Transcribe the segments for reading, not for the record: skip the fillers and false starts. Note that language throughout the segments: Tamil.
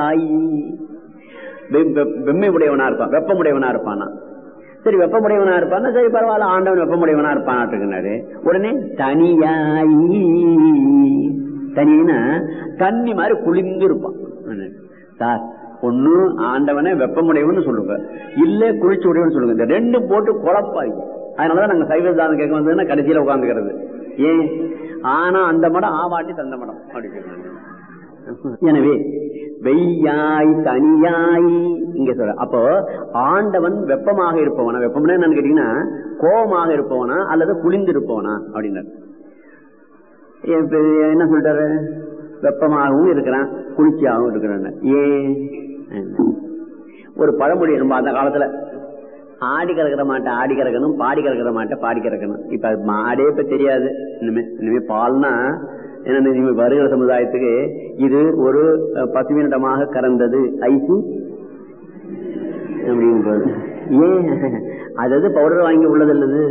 வெம்மை உடையவனா இருப்பான், வெப்பமுடையவனா இருப்பானா. சரி, வெப்பமுடையவனா இருப்பான்னா சரி பரவாயில்ல, ஆண்டவன் வெப்பமுடையவனா இருப்பானாட்டுக்குனாரு. உடனே தனியாயி, தனினா தண்ணி மாதிரி குளிர்ந்து இருப்பான் சார். ஒண்ணு ஆண்டவனை வெப்பமுடையவன்னு சொல்லுங்க, இல்ல குளிர்ச்சி உடையவன்னு சொல்லுங்க. இந்த ரெண்டும் போட்டு குழப்பாங்க. அதனாலதான் நாங்க சைவ தானம் கேட்க வந்ததுன்னா கடைசியில உட்காந்துக்கிறது. ஏன் ஆனா அந்த மடம் ஆவாட்டி தந்த மடம் அப்படி. எனவே வெய்யாய் தனியாய் இங்க சொல்ற. அப்போ ஆண்டவன் வெப்பமாக இருப்பவனா, வெப்பம்னா என்னன்னு கேட்டீங்கன்னா கோபமாக இருப்பவனா அல்லது குளிர்ந்து இருப்பவனா அப்படின்னா என்ன சொல்றாரு? வெப்பமாகவும் இருக்கிறான், குளிர்ச்சியாகவும் இருக்கிறான். ஏன் ஒரு பழமொழி நம்ம அந்த காலத்துல ஆடி கறக்கிற மாட்டை ஆடி கறக்கணும், பாடி கறக்கிற மாட்டை பாடி கறக்கணும். இப்ப மாடே இப்ப தெரியாது. இனிமே பால்னா என்ன, வருகிற சமுதாயத்துக்கு இது ஒரு பசுவினிடமாக கறந்தது ஐசி அப்படின்னு. ஏன் அது பவுடர் வாங்கி உள்ளது இல்லது,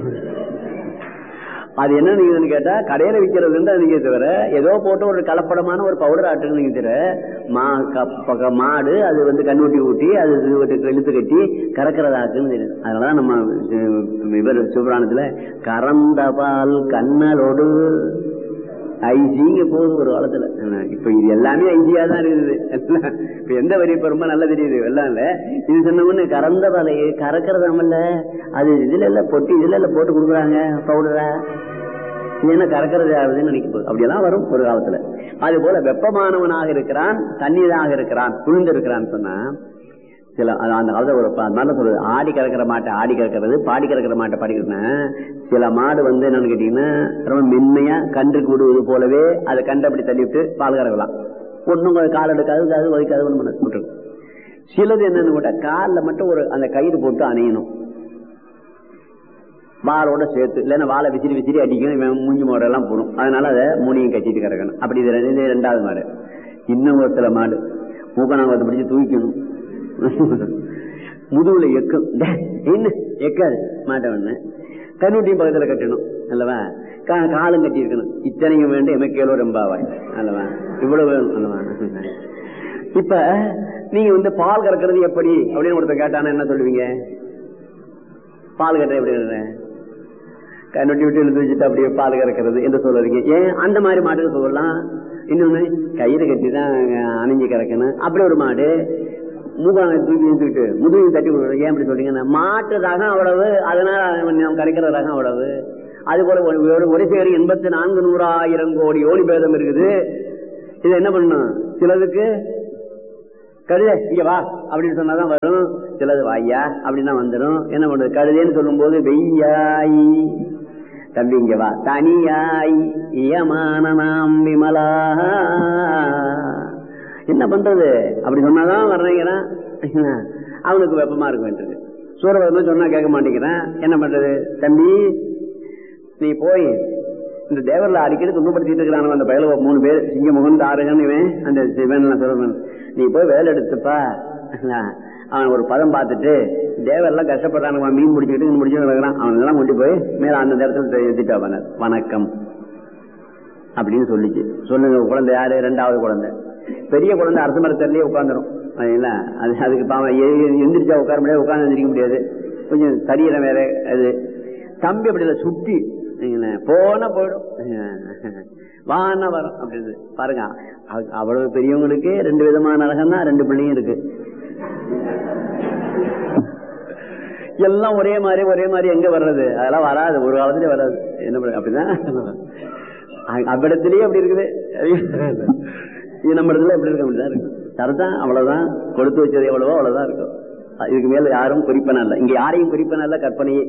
அது என்ன நீங்க கேட்டா கடையில விற்கிறது நீங்க தவிர ஏதோ போட்டு ஒரு கலப்படமான ஒரு பவுடர் ஆட்டுன்னு நீங்க தவிர மாடு அது கண்ணூட்டி ஊட்டி அது இழுத்து கட்டி கறக்கிறதாக்குன்னு தெரியுது. அதனாலதான் நம்ம இவர் சிவபுராணத்துல கறந்த பால் கண்ணலோடு ஐஜிங்க போகுது ஒரு காலத்துல. இப்ப இது எல்லாமே ஐஜியா தான் இருக்குது. இப்ப எந்த வரி இப்ப ரொம்ப நல்லா தெரியுது எல்லாம் இல்ல. இது சொன்ன கறந்த பாலையே கறக்கிறதாமல்ல, அது இதுல இல்ல பொட்டி இதுல இல்ல போட்டு கொடுக்குறாங்க பவுடரா, என்ன கறக்கிறது ஆகுதுன்னு நினைக்கும் போது அப்படியெல்லாம் வரும் ஒரு காலத்துல. அது போல வெப்பமானவனாக இருக்கிறான், தண்ணீராக இருக்கிறான், குளிர்ந்து இருக்கிறான்னு சொன்னா சில அந்த காலத்துல ஒரு மாதிரி சொல்றது ஆடி கறக்கிற மாட்டை ஆடி கறக்கிறது, பாடி கறக்கிற மாட்டை பாடிக்கிறதுனா சில மாடு என்னன்னு கேட்டீங்கன்னா ரொம்ப மென்மையா கன்றுக்கு விடுவது போலவே அதை கண்டு அப்படி தள்ளிவிட்டு பால் கறக்கலாம். ஒன்னும் கால் எடுக்காது, அது வலிக்காது, ஒண்ணு பண்ண. சிலது என்னன்னு கேட்டா காலில் மட்டும் ஒரு அந்த கயிறு போட்டு அணையணும் வாளோட சேர்த்து, இல்லைன்னா வாழை விசிறி விசிறி அடிக்கணும், மூஞ்சி மோடெல்லாம் போடும். அதனால அதை மூணையும் கட்டிட்டு கறக்கணும். அப்படி இது ரெண்டாவது மாடு. இன்னும் ஒரு சில மாடு மூக்கணாங்கத்தை பிடிச்சி தூக்கணும், முதுகுல எக்கும் என்ன எக்காது மாட்டவன்னு கண்ணூட்டியும் பக்கத்துல கட்டணும் அல்லவா, காலம் கட்டி இருக்கணும். இத்தனையும் வேண்டும் எமக்கேலோ ரொம்பவாய் அல்லவா, இவ்வளவு வேணும் அல்லவா. இப்ப நீங்க பால் கறக்கிறது எப்படி அப்படின்னு ஒருத்தர் கேட்டானா என்ன சொல்லுவீங்க? பால் கட்டுற எப்படி கண்ணொட்டி விட்டு எழுந்து வச்சுட்டு அப்படியே பால் கறக்கிறது என்று சொல்லுவீங்க. ஏன் அந்த மாதிரி மாட்டுக்கு சொல்லலாம். இன்னொன்னு கயிறு கட்டி தான் அணிஞ்சு கறக்கணும். அப்படி ஒரு மாடு மூக்காங்க தூக்கி எடுத்துக்கிட்டு முதுகையும் தட்டி கொடுக்குறது. ஏன் அப்படி சொல்றீங்கன்னா மாட்டு ரகம் அவ்வளவு, அதனால கரைக்கிற ரகம் அவ்வளவு. அது போல ஒரே சேரி 84,100,000 கோடி ஓடி பேதம் இருக்குது. இது என்ன பண்ணணும்? சிலதுக்கு கழுத இங்க வா அப்படின்னு சொன்னாதான் வரும், சிலது வாயா அப்படின்னா வந்துடும். என்ன பண்றது? கழுதேன்னு சொல்லும் போது வெய்யாய் தம்பி இங்க வா, தனியாய் இயமான நாம் விமலா என்ன பண்றது? அப்படி சொன்னாதான் வர்றீங்கிறான். அவனுக்கு வெப்பமா இருக்க வேண்டியது. சூரபதம் சொன்னா கேட்க மாட்டேங்கிறான். என்ன பண்றது? தம்பி நீ போய் இந்த தேவர்ல அடிக்கடி துன்பப்படுத்திட்டு இருக்கிறான் அந்த பயல 3 பேர் சிங்கமுகன் தாரகன் இவன் அந்த சிவன் சொல்றவன், நீ போய் வேலை எடுத்துப்பா. அவன் ஒரு பதம் பார்த்துட்டு தேவரெல்லாம் கஷ்டப்படுறானுங்க, மீன் முடிச்சுக்கிட்டு முடிச்சுட்டு இருக்கிறான், அவன் எல்லாம் கொண்டு போய் மேல அந்த நேரத்தில் எழுதிட்டா வணக்கம் அப்படின்னு சொல்லிச்சு. சொல்லுங்க குழந்தை யாரு? 2வது குழந்தை. பெரிய குழந்தை அரசு மரத்திலேயே உட்காந்துரும். அதுக்கு எந்திரிச்சா உட்கார முடியாது, உட்கார்ந்து எந்திரிக்க முடியாது, கொஞ்சம் சரீரம் வேற. அது தம்பி அப்படி இல்லை, சுட்டி போன போயிடும், வான வரும் அப்படின்னு பாருங்க. அவ்வளவு பெரியவங்களுக்கு 2 விதமான ரகம் தான், 2 பிள்ளையும் இருக்கு. எல்லாம் ஒரே மாதிரி எங்க வர்றது? அதெல்லாம் வராது, ஒரு காலத்திலே வராது. என்ன பண்ண அப்படிதான் அவ்விடத்திலேயே அப்படி இருக்குது. நம்ம இடத்துல எப்படி இருக்க அப்படிதான் இருக்கு. சரிதான், அவ்வளவுதான். கொடுத்து வச்சது எவ்வளவோ அவ்வளவுதான் இருக்கும். இதுக்கு மேல யாரும் குறிப்பன இல்ல. இங்க யாரையும் குறிப்பன இல்ல, கற்பனையே.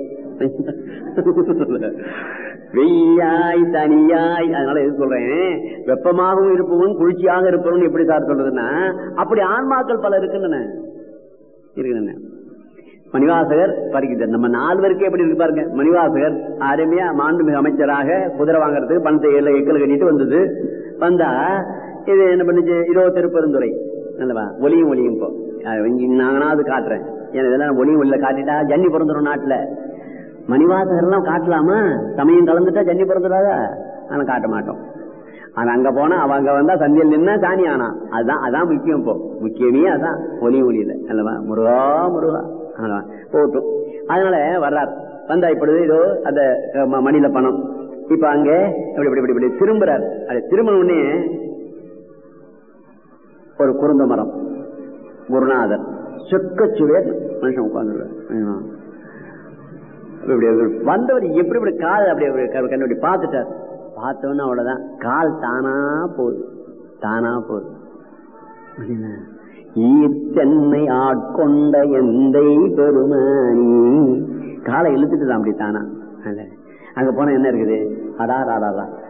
வெய்யாய் தனியாய். அதனால எது சொல்றேன், வெப்பமாகவும் இருப்பவன் குளிர்ச்சியாக இருப்பவன் எப்படி சார் சொல்றதுன்னா, அப்படி ஆன்மாக்கள் பல இருக்குன்னு இருக்குன்னு மணிவாசகர் படிக்கிறார். நம்ம 4 பேருக்கு எப்படி இருக்கு பாருங்க. மணிவாசகர் அருமையா மாண்புமிகு அமைச்சராக குதிரை வாங்கறதுக்கு பணத்தை எக்கல் கட்டிட்டு வந்தது. வந்தா இது என்ன பண்ணுச்சு? இதோ திருப்பெருந்துறை நல்லவா, ஒளியும் இப்போ நாங்கனாவது காட்டுறேன். ஏன்னா இதெல்லாம் ஒளியும் ஒளியில காட்டிட்டா ஜன்னி பிறந்துடும் நாட்டுல. மணிவாசகர் எல்லாம் காட்டலாமா? சமயம் கலந்துட்டா ஜன்னி பிறந்துடாதா? ஆனா காட்ட மாட்டோம். ஆனா அங்க போனா அவங்க வந்தா சந்தியில் நின்னா சாணி ஆனா அதான் முக்கியம். இப்போ முக்கியமே அதான், ஒலி ஒலியில அல்லவா, முருகா முருகா போட்டும். அதனால வர்றார். வந்தா இப்பொழுது ஏதோ அந்த மணில பணம், இப்ப அங்க இப்படி இப்படி இப்படி திரும்புறார். அது திரும்பின உடனே ஒரு குருந்த மரம், குருநாதர் சொக்கச்சுவேர் மனுஷன் உட்கார்ந்து வந்தவர் எப்படி இப்படி கால் அப்படி கண்ணு பார்த்துட்டார். பார்த்தவொன்னு அவ்வளவுதான், கால் தானா போகுது, தானா போகுது. ஈர்த்தென்னை ஆட்கொண்ட எந்தை பெருமானி, காலை இழுத்துட்டு தான் அப்படி தானா. அங்க போனா என்ன இருக்குது, அடா ராடா